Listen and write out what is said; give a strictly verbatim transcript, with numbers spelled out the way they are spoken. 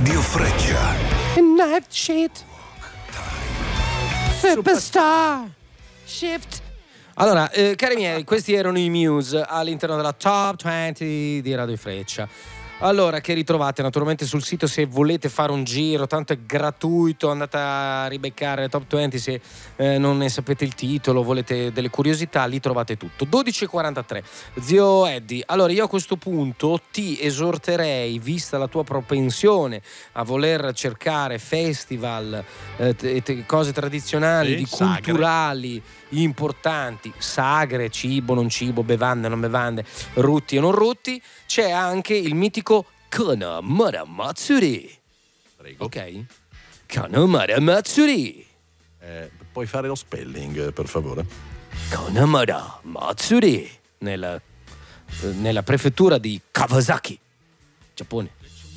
Radio Freccia. Night shit. Superstar. Shift. Allora, eh, cari miei, questi erano i Muse all'interno della Top venti di Radio Freccia. Allora, che ritrovate naturalmente sul sito se volete fare un giro, tanto è gratuito, andate a ribeccare Top venti se eh, non ne sapete il titolo, volete delle curiosità, lì trovate tutto. dodici e quarantatré, zio Eddie, allora io a questo punto ti esorterei, vista la tua propensione a voler cercare festival, eh, t- t- cose tradizionali, Sì, di sagre. culturali, importanti, sagre, cibo, non cibo, bevande, non bevande, rutti o non rutti, c'è anche il mitico Kanamara Matsuri. Prego. Ok? Kanamara Matsuri. Eh, puoi fare lo spelling, per favore? Kanamara Matsuri nella, nella prefettura di Kawasaki, Giappone.